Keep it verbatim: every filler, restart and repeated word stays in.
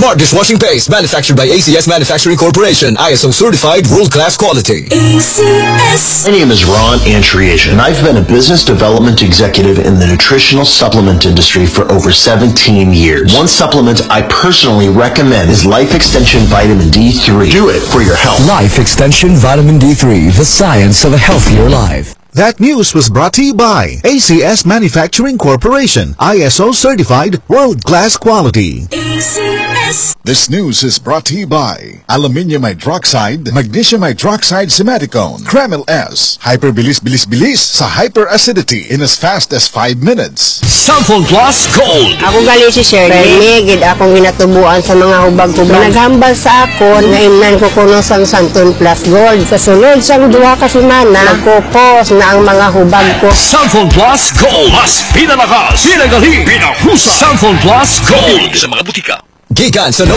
Smart dishwashing paste manufactured by A C S Manufacturing Corporation. I S O certified world-class quality. A C S. My name is Ron Antriation, and I've been a business development executive in the nutritional supplement industry for over seventeen years. One supplement I personally recommend is Life Extension Vitamin D three. Do it for your health. Life Extension Vitamin D three, the science of a healthier life. That news was brought to you by A C S Manufacturing Corporation, I S O certified world-class quality. A C S. This news is brought to you by Aluminium Hydroxide, Magnesium Hydroxide Simaticone, Kremel S, Hyperbilis-bilis-bilis sa hyperacidity in as fast as five minutes. Samphon Plus Gold. Ako gali si Shirley, migid akong ginatubuan sa mga hubag-hubag. Naghambal sa akon, nga imnan ko kuno sang Samphon Plus Gold. Sa sunod sang duha ka semana, nagkupos na ang mga hubag ko. Samphon Plus Gold. Mas pinalakas, pinagaling, pinahusa. Samphon Plus Gold. Sa mga butika. Gikan sa